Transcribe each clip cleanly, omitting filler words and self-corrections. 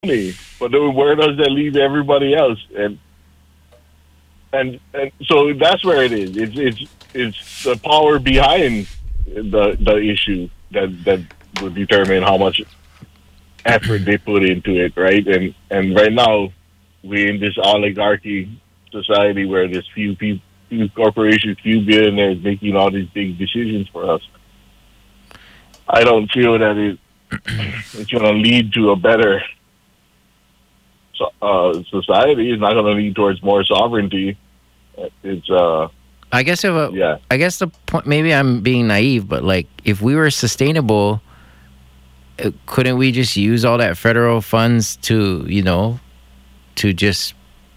money, but then where does that leave everybody else? And so that's where it is. It's the power behind the issue that would determine how much effort they put into it, right? And right now we're in this oligarchy society where there's few people, few corporations, few billionaires making all these big decisions for us. I don't feel that it's going to lead to a better society. It's not going to lead towards more sovereignty. It's I guess yeah. I guess the point. Maybe I'm being naive, but like, if we were sustainable, couldn't we just use all that federal funds to, to just,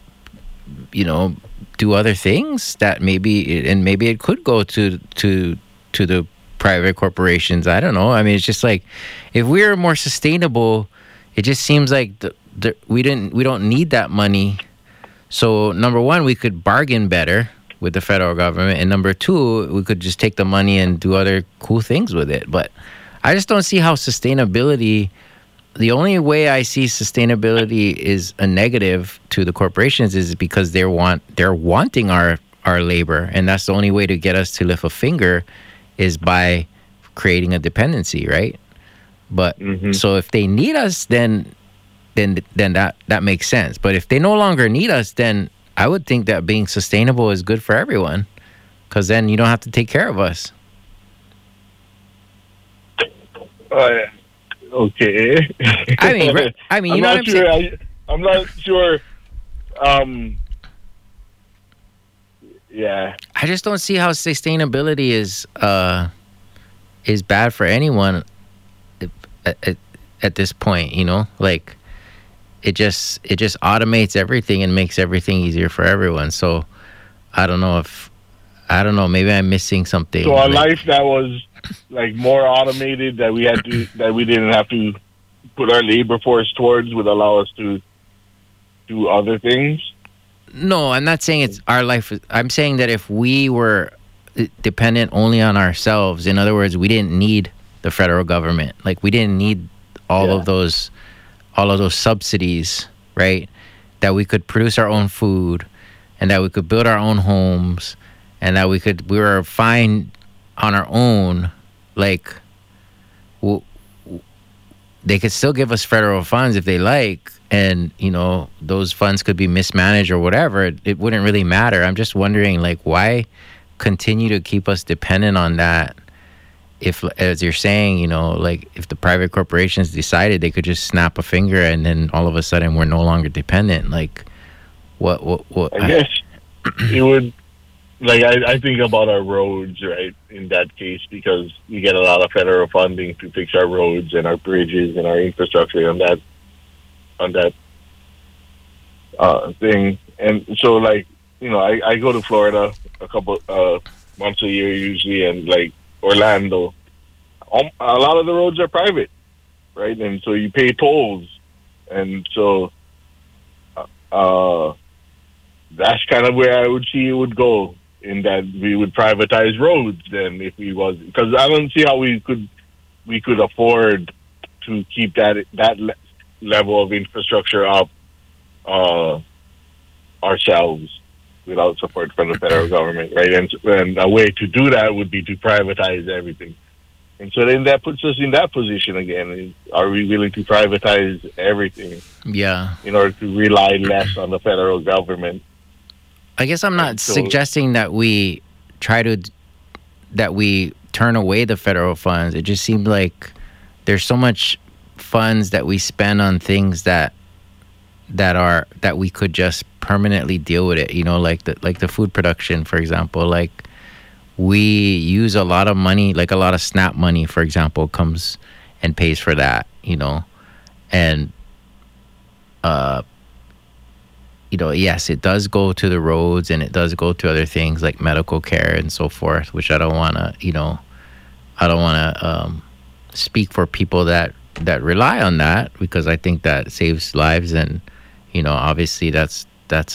do other things that maybe it could go to the private corporations. I don't know. I mean, it's just like, if we were more sustainable, it just seems like we don't need that money. So number one, we could bargain better with the federal government, and number two, we could just take the money and do other cool things with it. But I just don't see how sustainability. The only way I see sustainability is a negative to the corporations is because they're wanting our labor, and that's the only way to get us to lift a finger is by creating a dependency, right? But so if they need us, then that makes sense. But if they no longer need us, then I would think that being sustainable is good for everyone, because then you don't have to take care of us. Okay. I mean, you know what I'm saying? I'm not sure. Yeah. I just don't see how sustainability is bad for anyone at this point. Like, it just automates everything and makes everything easier for everyone. So I don't know. Maybe I'm missing something. So a life that was like more automated, that we didn't have to put our labor force towards, would allow us to do other things. No, I'm not saying it's our life. I'm saying that if we were dependent only on ourselves, in other words, we didn't need the federal government. Like, we didn't need all of those subsidies, right? That we could produce our own food, and that we could build our own homes, and that we were fine on our own. Like, they could still give us federal funds if they like, and those funds could be mismanaged or whatever. It wouldn't really matter. I'm just wondering, like, why continue to keep us dependent on that? If, as you're saying, like, if the private corporations decided, they could just snap a finger and then all of a sudden we're no longer dependent. Like, what? I guess it would. Like, I think about our roads, right, in that case, because we get a lot of federal funding to fix our roads and our bridges and our infrastructure on that thing. And so, like, I go to Florida a couple months a year usually, and like Orlando, a lot of the roads are private, right? And so you pay tolls, and so that's kind of where I would see it would go, in that we would privatize roads then, if we was, because I don't see how we could afford to keep that level of infrastructure up ourselves without support from the federal government, right? And a way to do that would be to privatize everything. And so then that puts us in that position again. Are we willing to privatize everything? Yeah. In order to rely less on the federal government? I guess I'm not suggesting that we turn away the federal funds. It just seems like there's so much funds that we spend on things that we could just permanently deal with it. Like the food production, for example. Like, we use a lot of money, like a lot of SNAP money, for example, comes and pays for that. And yes, it does go to the roads, and it does go to other things like medical care and so forth, which I don't want to speak for people that rely on that, because I think that saves lives, and obviously that's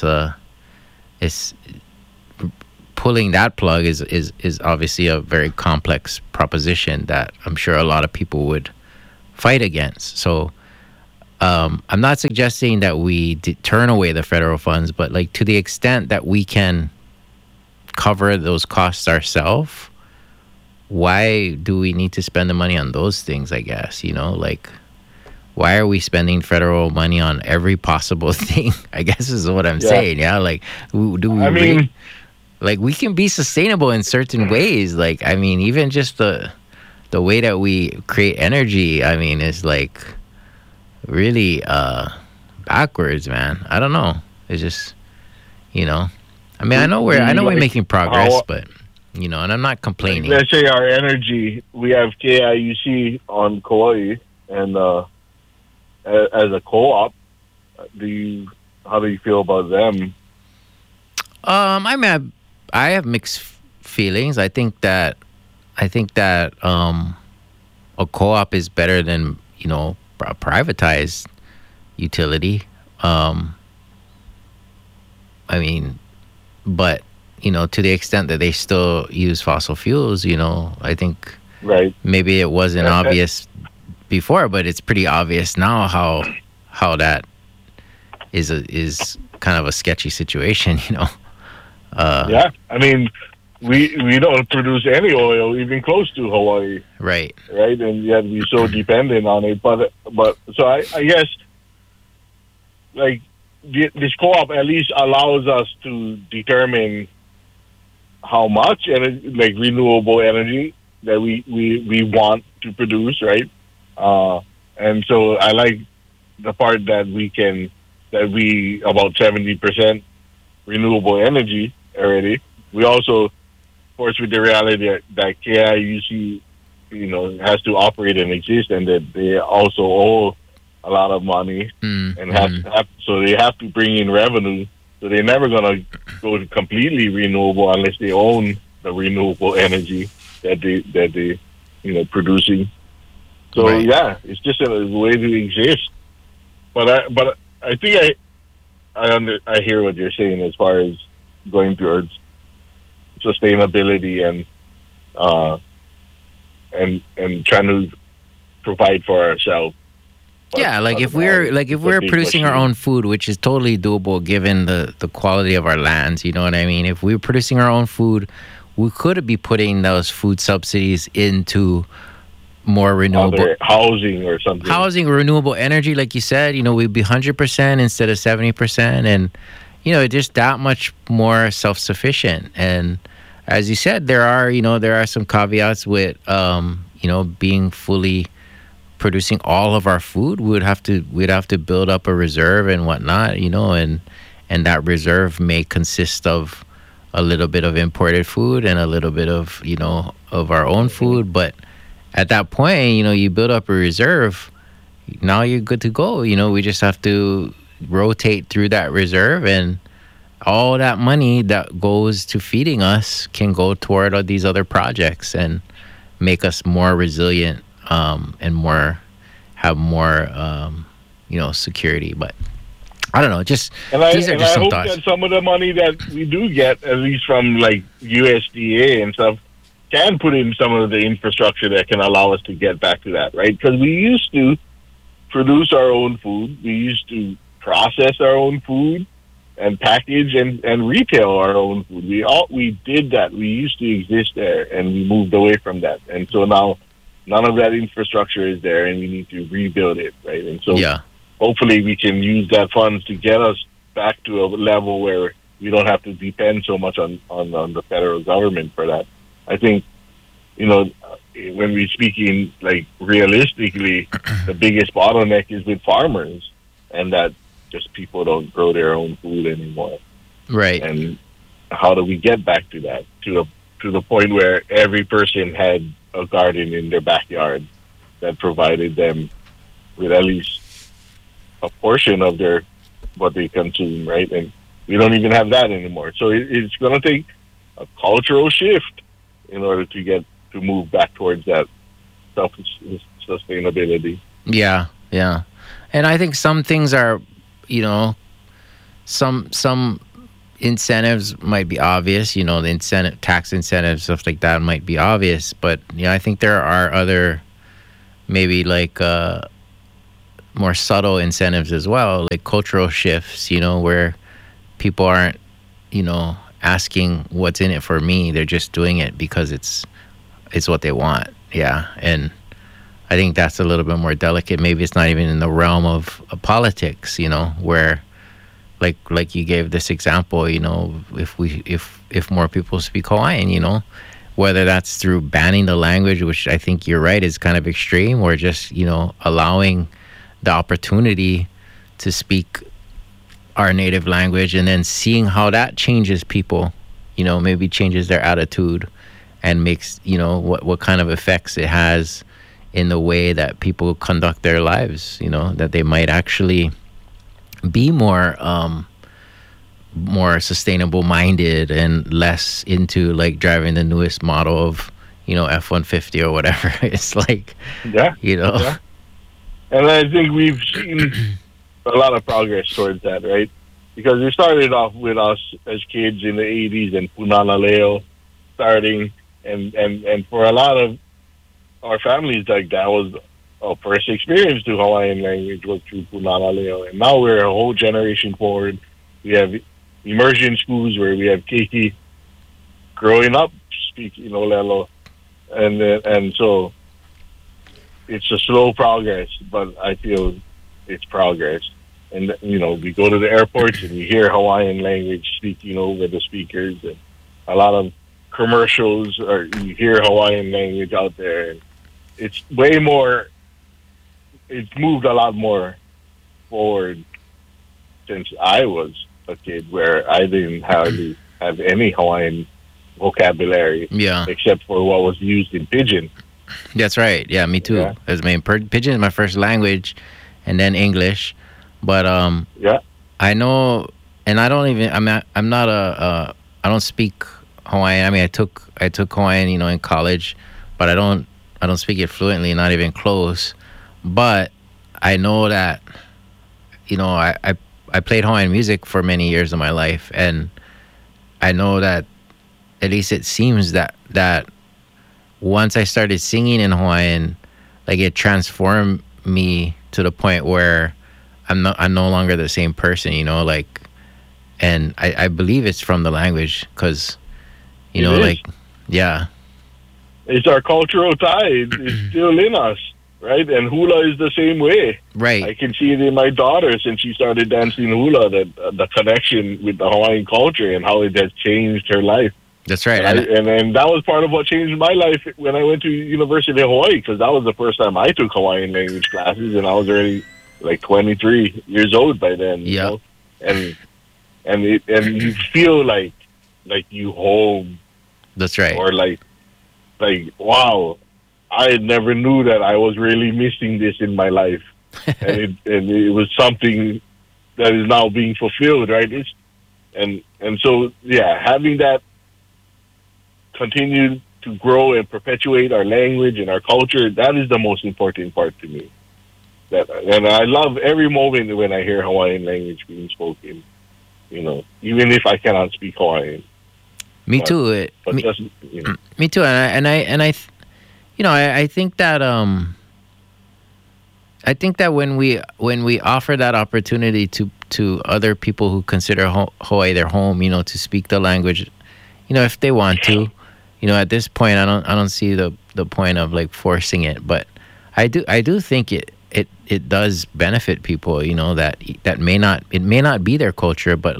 pulling that plug is obviously a very complex proposition that I'm sure a lot of people would fight against. So I'm not suggesting that we turn away the federal funds, but like to the extent that we can cover those costs ourselves, why do we need to spend the money on those things? I guess, like, why are we spending federal money on every possible thing? I guess is what I'm saying. Yeah, like, do we? I mean, like, we can be sustainable in certain ways. Like, I mean, even just the way that we create energy, I mean, is like really backwards, man. I don't know. It's just, I mean, I know we're making progress, but and I'm not complaining. Let's say our energy, we have KIUC on Kauai, and as a co-op, how do you feel about them? I mean, I have mixed feelings. I think that a co-op is better than a privatized utility. I mean, but to the extent that they still use fossil fuels, I think right. Maybe it wasn't obvious before, but it's pretty obvious now how that is kind of a sketchy situation. Yeah, I mean, we don't produce any oil even close to Hawaii, right, and yet we're so dependent on it. But so I guess like this co-op at least allows us to determine how much like renewable energy that we want to produce, right? And so I like the part that we about 70% renewable energy already. We also, of course, with the reality that KIUC, has to operate and exist, and that they also owe a lot of money, so they have to bring in revenue. So they're never gonna go to completely renewable unless they own the renewable energy that they producing. So right. Yeah, it's just a way to exist. But I think I hear what you're saying as far as going towards sustainability and trying to provide for ourselves. Yeah, like if we're producing our own food, which is totally doable given the quality of our lands, you know what I mean? If we're producing our own food, we could be putting those food subsidies into more renewable housing or something. Housing, renewable energy, like you said, we'd be 100% instead of 70%, and just that much more self-sufficient. And as you said, there are some caveats with being fully producing all of our food. We'd have to build up a reserve and whatnot, and that reserve may consist of a little bit of imported food and a little bit of of our own food. But at that point, you build up a reserve, now you're good to go. We just have to rotate through that reserve, and all that money that goes to feeding us can go toward all these other projects and make us more resilient, and have more security. But I don't know, these are just some hope thoughts. That some of the money that we do get, at least from like USDA and stuff, can put in some of the infrastructure that can allow us to get back to that, right? Because we used to produce our own food, we used to process our own food and package and retail our own food. We did that. We used to exist there, and we moved away from that. And so now none of that infrastructure is there, and we need to rebuild it, right? And so hopefully we can use that funds to get us back to a level where we don't have to depend so much on the federal government for that. I think, when we're speaking like realistically, the biggest bottleneck is with farmers, and that just people don't grow their own food anymore. Right. And how do we get back to that? To the point where every person had a garden in their backyard that provided them with at least a portion of what they consume, right? And we don't even have that anymore. So it's going to take a cultural shift in order to move back towards that self-sustainability. Yeah. And I think some things are, some incentives might be obvious, the tax incentives, stuff like that might be obvious. But, I think there are other, maybe like more subtle incentives as well, like cultural shifts, where people aren't, asking what's in it for me. They're just doing it because it's what they want. Yeah. And I think that's a little bit more delicate. Maybe it's not even in the realm of politics, where like you gave this example, if more people speak Hawaiian, whether that's through banning the language, which I think you're right is kind of extreme, or just, allowing the opportunity to speak our native language and then seeing how that changes people, maybe changes their attitude and makes, what kind of effects it has in the way that people conduct their lives, that they might actually be more sustainable minded and less into like driving the newest model of, F-150 or whatever. It's like, Yeah. Yeah. And I think we've seen a lot of progress towards that, right? Because it started off with us as kids in the 80s and Punana Leo starting. And for a lot of our families, like that was our first experience to Hawaiian language was through Punana Leo. And now we're a whole generation forward. We have immersion schools where we have keiki growing up speaking Olelo. And so it's a slow progress, but I feel it's progress. And, we go to the airports and we hear Hawaiian language speaking over the speakers, and a lot of commercials, or you hear Hawaiian language out there. And it's way more, it's moved a lot more forward since I was a kid, where I didn't hardly have any Hawaiian vocabulary, except for what was used in Pidgin. That's right. Yeah, me too. Yeah. As Pidgin is my first language, and then English. But I know, and I don't even. I'm not I don't speak Hawaiian. I mean, I took Hawaiian, in college, but I don't speak it fluently, not even close. But I know that, I played Hawaiian music for many years of my life, and I know that at least it seems that once I started singing in Hawaiian, like it transformed me to the point where I'm no longer the same person, and I believe it's from the language, because, yeah. It's our cultural tie. It's still in us, right? And hula is the same way. Right. I can see it in my daughter since she started dancing hula, that the connection with the Hawaiian culture and how it has changed her life. That's right. And that was part of what changed my life when I went to University of Hawaii, because that was the first time I took Hawaiian language classes, and I was already like 23 years old by then. Yeah. And you feel like you home. That's right. Or like wow, I never knew that I was really missing this in my life, and it was something that is now being fulfilled, right? And so having that continue to grow and perpetuate our language and our culture, that is the most important part to me. And I love every moment when I hear Hawaiian language being spoken, even if I cannot speak Hawaiian. Me too. Me too. I think that when we offer that opportunity to other people who consider Hawaii their home, to speak the language, if they want to, at this point, I don't see the point of like forcing it, but I do think it does benefit people, that may not be their culture, but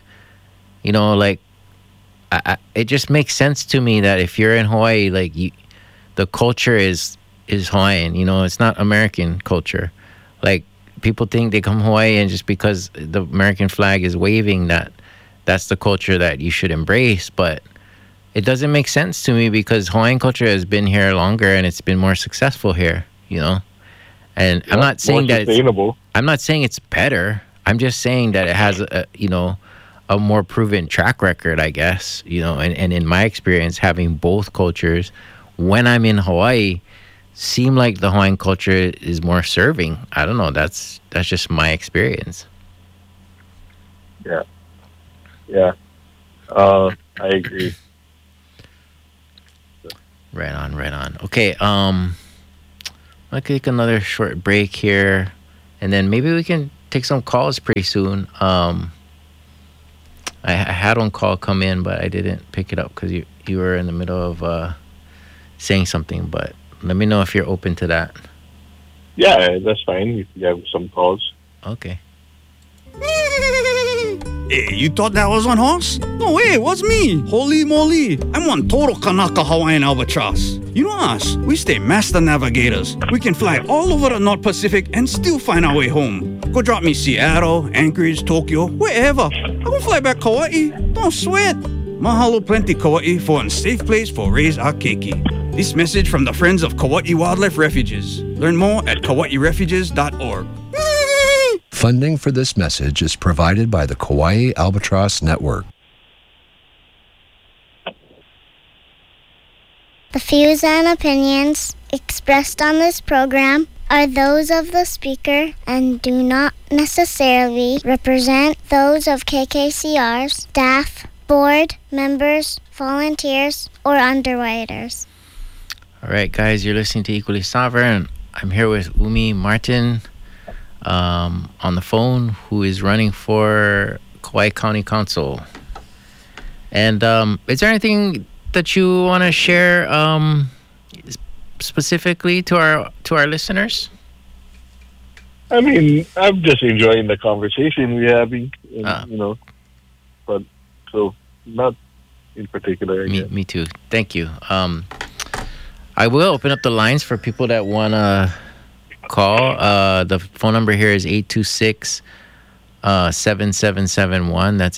it just makes sense to me that if you're in Hawaii, the culture is Hawaiian, it's not American culture. Like, people think they come to Hawaii and just because the American flag is waving, that's the culture that you should embrace, but it doesn't make sense to me, because Hawaiian culture has been here longer and it's been more successful here, And I'm not saying that I'm not saying it's better. I'm just saying that it has a more proven track record, I guess, and in my experience, having both cultures when I'm in Hawaii, seem like the Hawaiian culture is more serving. I don't know. That's just my experience. Yeah. I agree. Right on. Okay. I'll take another short break here, and then maybe we can take some calls pretty soon. I had one call come in, but I didn't pick it up because you were in the middle of saying something. But let me know if you're open to that. Yeah, that's fine if you have some calls. Okay. Hey, you thought that was one horse? No way, it was me. Holy moly. I'm one total Kanaka Hawaiian albatross. You know us, we stay master navigators. We can fly all over the North Pacific and still find our way home. Go drop me Seattle, Anchorage, Tokyo, wherever. I will fly back Kauai. Don't sweat. Mahalo plenty Kauai for a safe place for raise our keiki. This message from the Friends of Kauai Wildlife Refuges. Learn more at kauairefuges.org. Funding for this message is provided by the Kauai Albatross Network. The views and opinions expressed on this program are those of the speaker and do not necessarily represent those of KKCR's staff, board, members, volunteers, or underwriters. All right, guys, you're listening to Equally Sovereign. I'm here with Umi Martin on the phone, who is running for Kauai County Council. And is there anything that you want to share specifically to our listeners? I mean, I'm just enjoying the conversation we're having, but so not in particular. Me too. Thank you. I will open up the lines for people that want to call. The phone number here is 826-7771. That's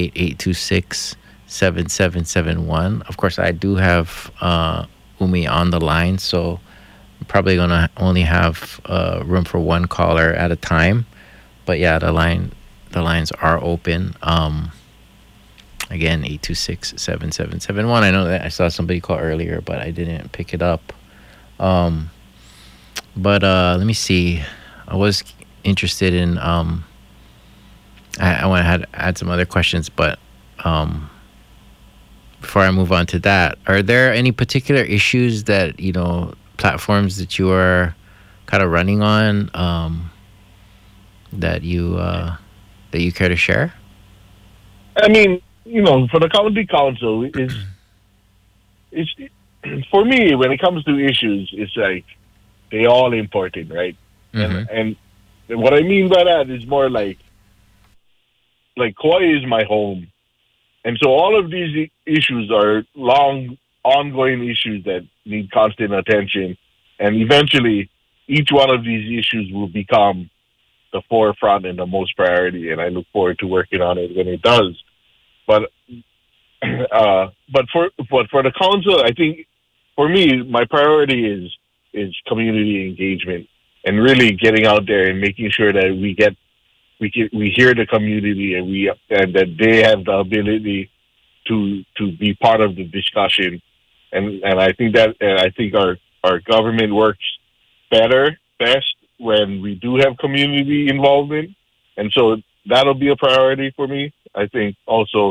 808-826-7771. Of course, I do have Umi on the line, so I'm probably going to only have room for one caller at a time. But yeah, the lines are open. Again, 826-7771. I know that I saw somebody call earlier, but I didn't pick it up. But let me see. I was interested in. I want to add some other questions, but before I move on to that, are there any particular issues that platforms that you are kind of running on that you care to share? I mean, for the county council, it's for me, when it comes to issues, it's like they all important, right? Mm-hmm. And what I mean by that is more like Kauai is my home, and so all of these issues are long, ongoing issues that need constant attention, and eventually, each one of these issues will become the forefront and the most priority. And I look forward to working on it when it does. But for the council, I think for me, my priority is community engagement and really getting out there and making sure that we hear the community and that they have the ability to be part of the discussion. And I think our government works best when we do have community involvement. And so that'll be a priority for me. I think also,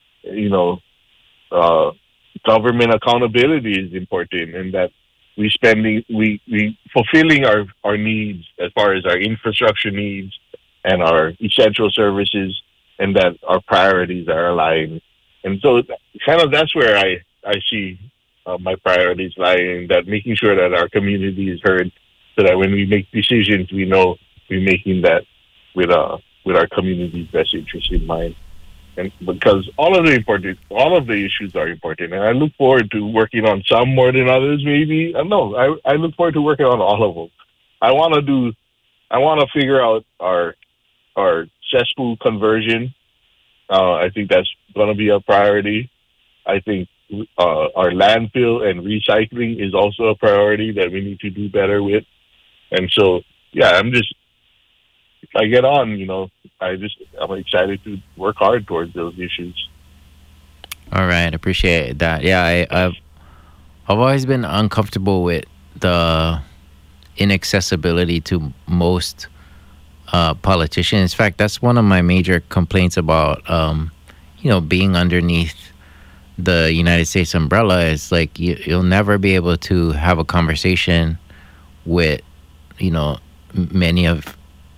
government accountability is important, and that we fulfilling our needs as far as our infrastructure needs and our essential services, and that our priorities are aligned. And so kind of that's where I see my priorities lying, that making sure that our community is heard, so that when we make decisions, we know we're making that with our community's best interest in mind. And because all of the issues are important, and I look forward to working on some more than others. Maybe I look forward to working on all of them. I want to figure out our cesspool conversion. I think that's going to be a priority. I think our landfill and recycling is also a priority that we need to do better with. And so, yeah, if I get on, I'm excited to work hard towards those issues. All right, appreciate that. Yeah, I've always been uncomfortable with the inaccessibility to most politicians. In fact, that's one of my major complaints about, being underneath the United States umbrella. Is like you'll never be able to have a conversation with, many of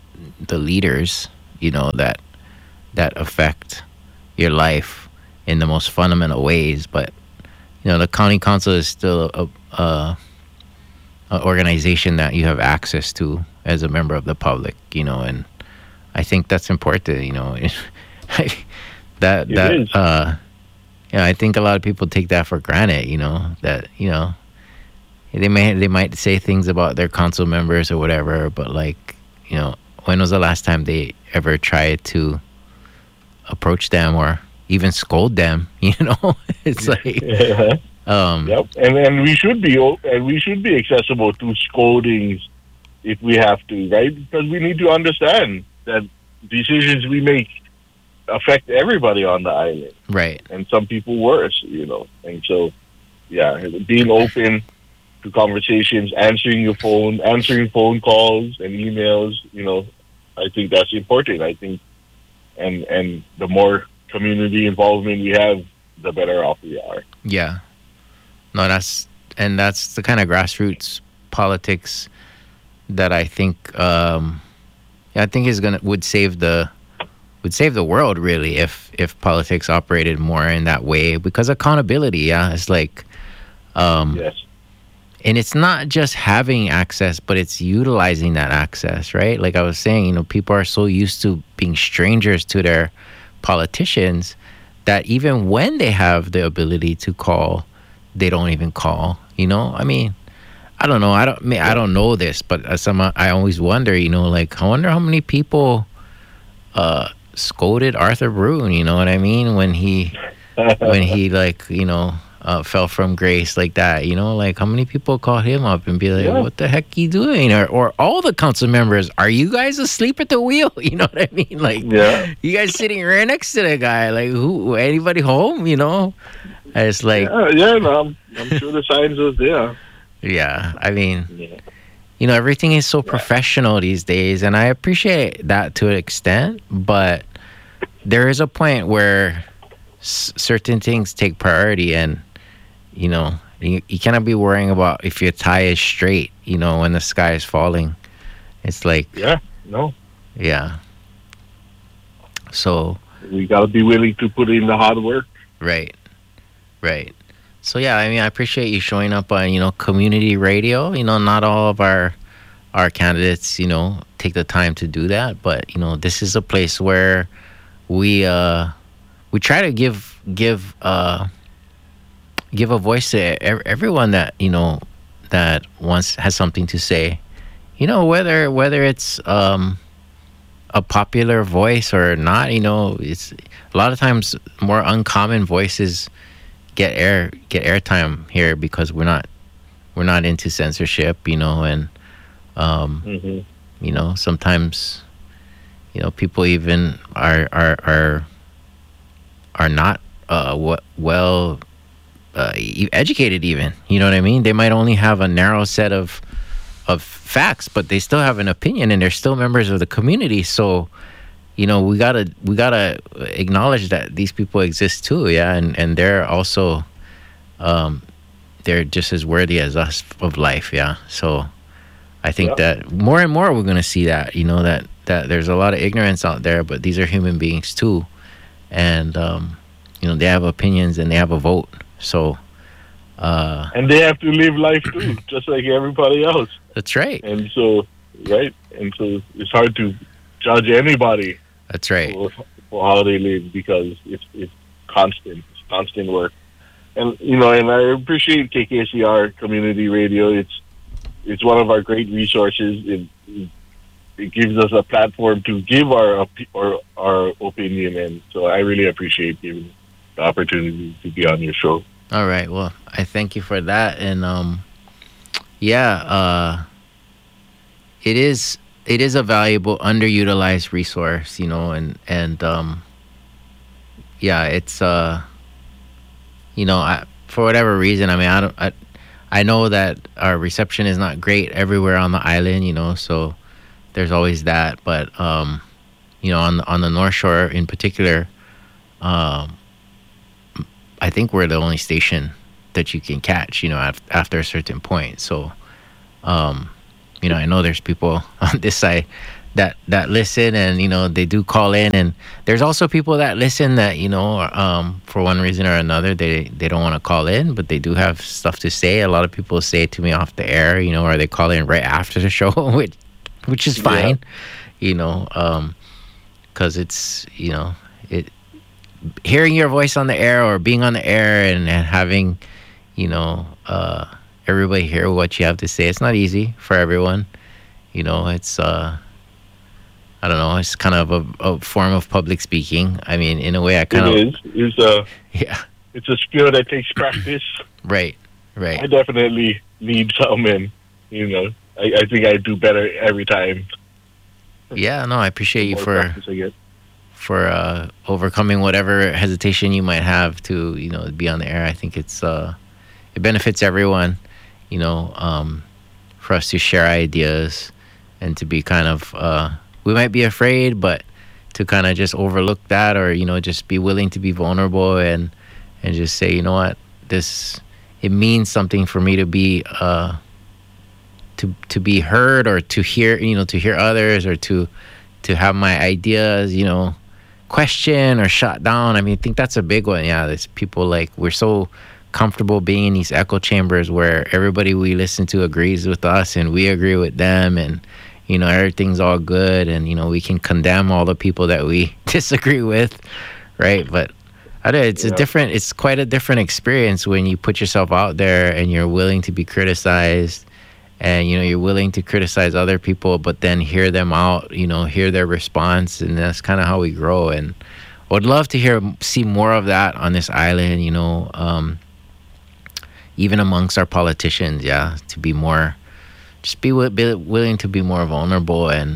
the leaders, that affect your life in the most fundamental ways. But the county council is still a organization that you have access to as a member of the public, and I think that's important, that is. I think a lot of people take that for granted, that they might say things about their council members or whatever, but when was the last time they ever tried to approach them or even scold them? It's like Yep. And we should be accessible to scoldings if we have to, right? Because we need to understand that decisions we make affect everybody on the island, right. and some people worse, And so, being open to conversations, answering phone calls and emails, I think that's important. I think, and the more community involvement we have, the better off we are. Yeah. No, that's the kind of grassroots politics that I think would save the world, really, if politics operated more in that way, because accountability, it's like Yes. and it's not just having access, but it's utilizing that access, right? Like I was saying, people are so used to being strangers to their politicians that even when they have the ability to call, they don't even call. I mean, I don't know. I don't know this, but I always wonder. I wonder how many people scolded Arthur Brune. You know what I mean? When he fell from grace like that. How many people call him up and be like, "What the heck you doing?" Or all the council members, "Are you guys asleep at the wheel?" You know what I mean? You guys sitting right next to the guy. Who? Anybody home? And it's like, no, I'm sure the signs was there. Yeah, I mean, everything is so professional these days, and I appreciate that to an extent, but there is a point where certain things take priority, and, you cannot be worrying about if your tie is straight, when the sky is falling. It's like... Yeah, no. Yeah. So... We got to be willing to put in the hard work. Right. So yeah, I mean, I appreciate you showing up on, community radio. Not all of our candidates, take the time to do that, but this is a place where we try to give a voice to everyone that that has something to say. Whether it's a popular voice or not. It's a lot of times more uncommon voices get airtime here because we're not into censorship, and sometimes people even are not well educated even. You know what I mean? They might only have a narrow set of facts, but they still have an opinion and they're still members of the community. So we gotta acknowledge that these people exist too, and they're also they're just as worthy as us of life, So I think that more and more we're gonna see that, that there's a lot of ignorance out there, but these are human beings too, and they have opinions and they have a vote. So and they have to live life too, just like everybody else. That's right. And so it's hard to judge anybody. That's right. For how they live, because it's constant work. And and I appreciate KKCR Community Radio. It's one of our great resources. It gives us a platform to give our opinion, and so I really appreciate giving the opportunity to be on your show. All right. Well, I thank you for that, and it is a valuable underutilized resource, and it's for whatever reason, I mean, I know that our reception is not great everywhere on the island, so there's always that, but on the North Shore in particular, I think we're the only station that you can catch, after a certain point. So, I know there's people on this side that listen, and they do call in, and there's also people that listen that for one reason or another they don't want to call in, but they do have stuff to say. A lot of people say it to me off the air, or they call in right after the show, which is fine, because it's it hearing your voice on the air or being on the air and having everybody hear what you have to say. It's not easy for everyone. It's I don't know. It's kind of a form of public speaking. I mean, in a way, I kind of... It is. It's a skill that takes practice. Right. I definitely need some, and, I think I do better every time. Yeah, no, I appreciate you for overcoming whatever hesitation you might have to, be on the air. I think it benefits everyone, for us to share ideas and to be kind of... we might be afraid, but to kind of just overlook that, or just be willing to be vulnerable and just say, you know what, it means something for me to be to be heard, or to hear to hear others, or to have my ideas questioned or shot down. I mean, I think that's a big one. Yeah, there's people we're so comfortable being in these echo chambers where everybody we listen to agrees with us and we agree with them, and everything's all good, and we can condemn all the people that we disagree with, right? But it's quite a different experience when you put yourself out there and you're willing to be criticized, and you're willing to criticize other people, but then hear them out, hear their response, and that's kind of how we grow. And I would love to see more of that on this island, even amongst our politicians, to be more. Just be willing to be more vulnerable, and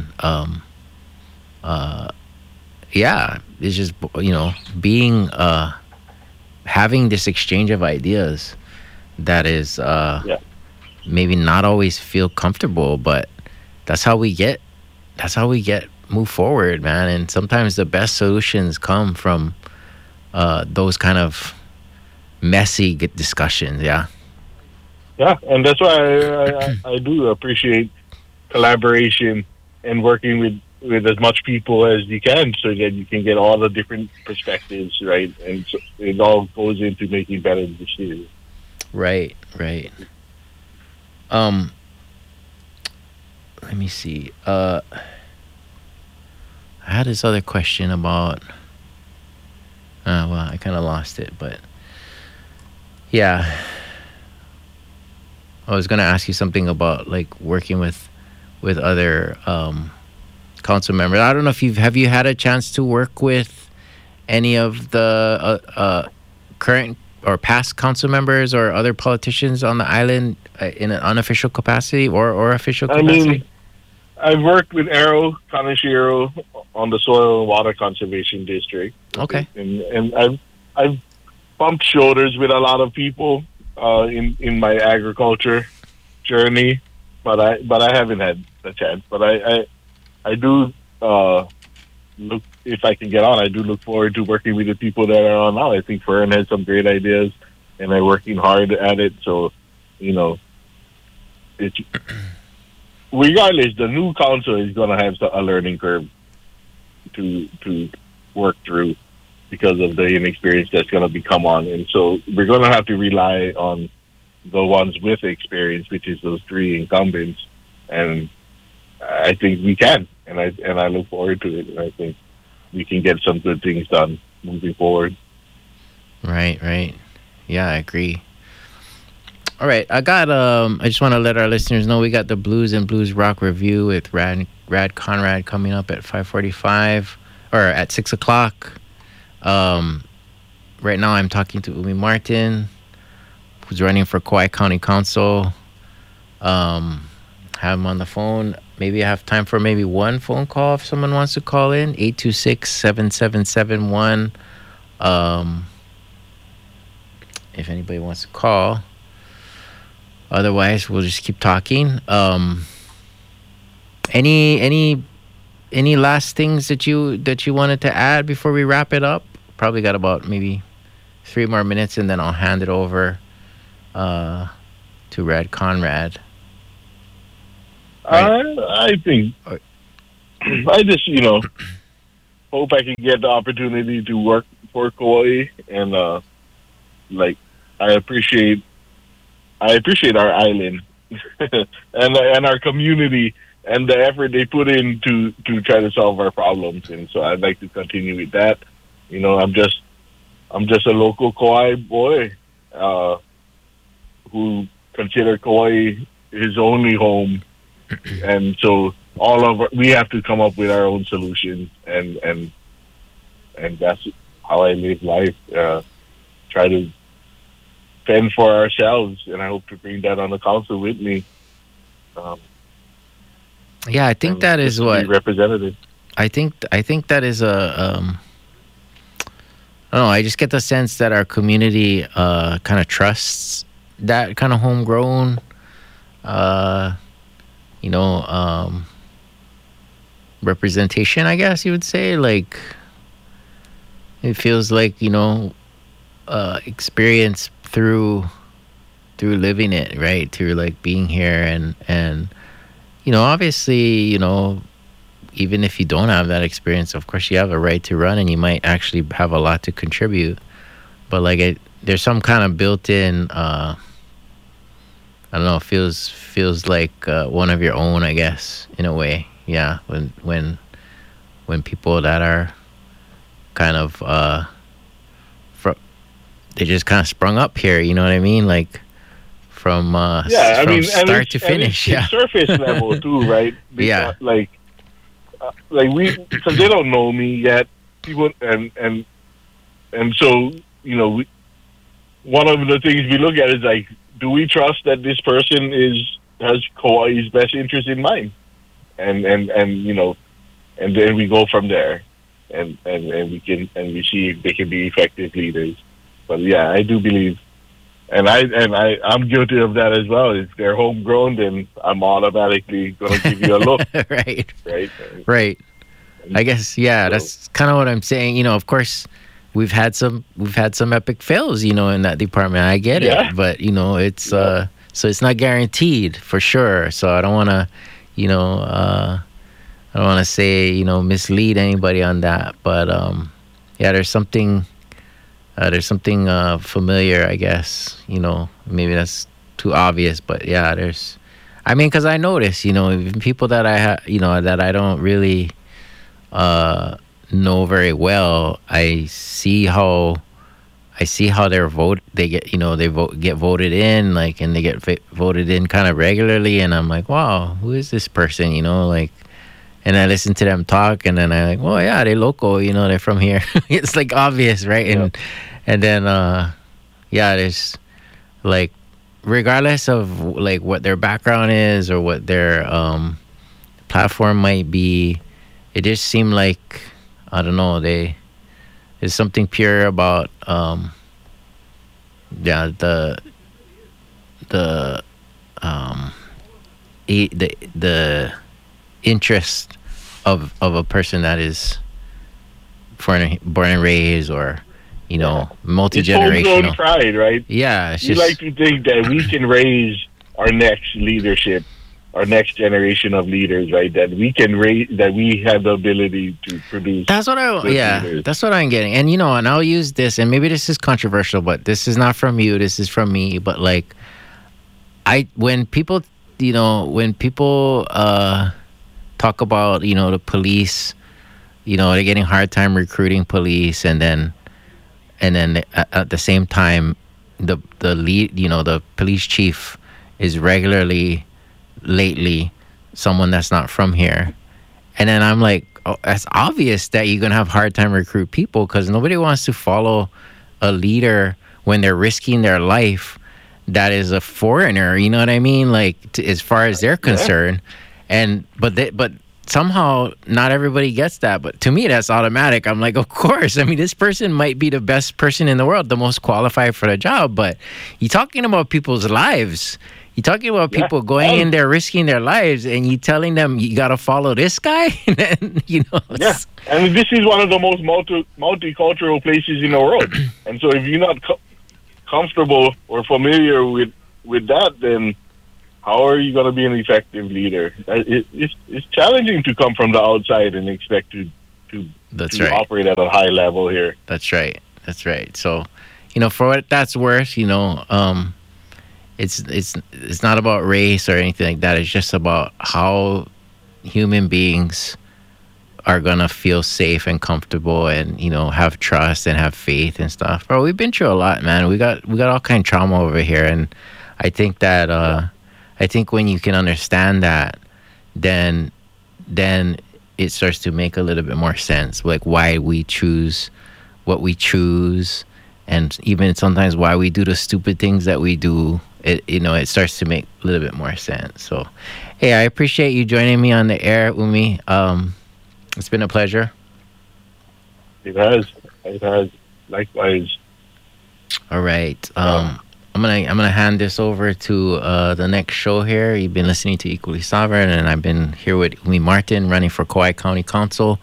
it's just being having this exchange of ideas that is maybe not always feel comfortable, but that's how we get move forward, man. And sometimes the best solutions come from those kind of messy discussions. Yeah, and that's why I do appreciate collaboration and working with as much people as you can, so that you can get all the different perspectives, right? And so it all goes into making better decisions. Right. Let me see. I had this other question about... I kind of lost it, but... Yeah... I was going to ask you something about working with other council members. I don't know if have you had a chance to work with any of the current or past council members or other politicians on the island in an unofficial capacity or official capacity? I mean, I've worked with Arrow Kaneshiro on the Soil and Water Conservation District. Okay. And I've bumped shoulders with a lot of people in my agriculture journey, but I haven't had a chance. But I do look, if I can get on, I do look forward to working with the people that are on now. I think Fern has some great ideas, and they're working hard at it. So, it's regardless, the new council is going to have a learning curve to work through, because of the inexperience that's going to become on. And so we're going to have to rely on the ones with experience, which is those three incumbents. And I think we can. And I look forward to it. And I think we can get some good things done moving forward. Right. Yeah, I agree. All right. I just want to let our listeners know we got the Blues and Blues Rock Review with Rad Conrad coming up at 5:45 or at 6 o'clock. Right now I'm talking to Umi Martin, who's running for Kauai County Council. Have him on the phone. Maybe I have time for maybe one phone call if someone wants to call in. 826-7771. If anybody wants to call. Otherwise, we'll just keep talking. Any last things that you wanted to add before we wrap it up? Probably got about maybe 3 more minutes, and then I'll hand it over to Rad Conrad. Right. I think I just, hope I can get the opportunity to work for Kauai, and I appreciate our island and our community and the effort they put in to try to solve our problems, and so I'd like to continue with that. I'm just a local Kauai boy who consider Kauai his only home, and so we have to come up with our own solutions, and that's how I live life. Try to fend for ourselves, and I hope to bring that on the council with me. I think that is what representative. I think that is a. I don't know. I just get the sense that our community kind of trusts that kind of homegrown, representation, I guess you would say. Like, it feels like, experience through living it, right? Through like being here and obviously, even if you don't have that experience, of course you have a right to run and you might actually have a lot to contribute. But like there's some kind of built-in I don't know, feels like one of your own, I guess, in a way. Yeah, when people that are kind of they just kind of sprung up here, you know what I mean? Like from start to finish. It's surface level too, right? Because, like we, because they don't know me yet, people, and so one of the things we look at is like, do we trust that this person has Kauai's best interest in mind? And then we go from there, and we see if they can be effective leaders. But yeah, I do believe, and I'm guilty of that as well. If they're homegrown, then I'm automatically going to give you a look. Right. I guess that's kind of what I'm saying. Of course, we've had some epic fails, in that department. I get it, but it's so it's not guaranteed for sure. So I don't want to, I don't want to say mislead anybody on that. But there's something familiar, I guess. Maybe that's too obvious, but because I notice, even people that I that I don't really know very well, I see how they're they get get voted in, like, and they get voted in kind of regularly, and I'm like, wow, who is this person, and I listen to them talk, and then I'm like, well, yeah, they're local, they're from here. It's like obvious, right? And then there's like, regardless of like what their background is or what their platform might be, it just seemed like, I don't know, there's something pure about the interest of a person that is born and raised, or multi-generational. It's homegrown pride, right? Yeah, we like to think that we can raise our next leadership, our next generation of leaders, right? That we can raise, that we have the ability to produce. That's what that's what I'm getting. And and I'll use this, and maybe this is controversial, but this is not from you, this is from me. But like, when people talk about the police, they're getting a hard time recruiting police, and then at the same time, the lead, the police chief is regularly lately someone that's not from here. And then I'm like, oh, that's obvious that you're gonna have a hard time recruit people, because nobody wants to follow a leader when they're risking their life that is a foreigner, you know what I mean, like, as far as they're concerned. And but somehow not everybody gets that, but to me that's automatic. I'm like, of course. I mean, this person might be the best person in the world, the most qualified for the job, but you're talking about people's lives. You're talking about people going in there risking their lives, and you telling them you got to follow this guy. And then, and this is one of the most multicultural places in the world. And so if you're not comfortable or familiar with that, then how are you going to be an effective leader? It's challenging to come from the outside and expect to That's right. operate at a high level here. That's right. That's right. So, for what that's worth, it's not about race or anything like that. It's just about how human beings are gonna feel safe and comfortable and have trust and have faith and stuff. Bro, we've been through a lot, man. We got all kind of trauma over here, and I think that I think when you can understand that, then it starts to make a little bit more sense, like why we choose what we choose, and even sometimes why we do the stupid things that we do. It starts to make a little bit more sense. So, hey, I appreciate you joining me on the air, Umi. It's been a pleasure. It has. Likewise. All right. I'm gonna hand this over to the next show here. You've been listening to Equally Sovereign, and I've been here with Umi Martin, running for Kauai County Council.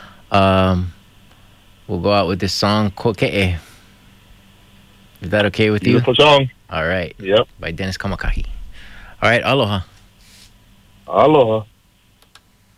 We'll go out with this song, Koke'e. Is that okay with you? Beautiful song. All right. Yep. By Dennis Kamakahi. All right. Aloha. Aloha.